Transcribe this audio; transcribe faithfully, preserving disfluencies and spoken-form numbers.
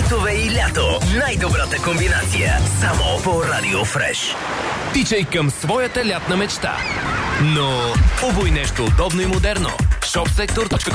хитове и лято. Най-добрата комбинация. Само по Радио Фреш. Тичай към своята лятна мечта. Но обуй нещо удобно и модерно. шоп сектор точка